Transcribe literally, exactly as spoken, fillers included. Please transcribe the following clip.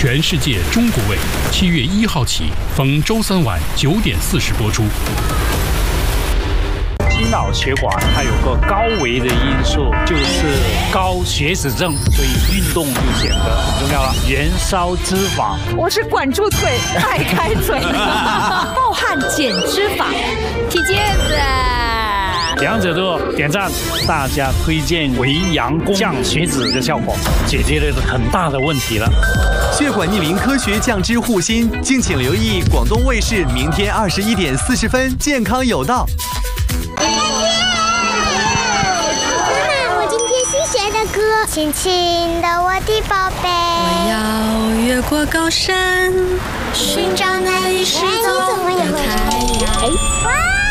全世界中国味，七月一号起，逢周三晚九点四十播出。 心脑血管它有个高危的因素，就是高血脂症，所以运动就显得很重要了。燃烧脂肪， 我是管住嘴，迈开嘴，暴汗减脂法，体健子。 两者都点赞，大家推荐维阳功降血脂的效果，解决了很大的问题了。 血管逆龄科学降脂护心，敬请留意广东卫视明天二十一点四十分，健康有道。 歌，轻轻的我的宝贝， 我要越过高山，寻找那一失踪的太阳。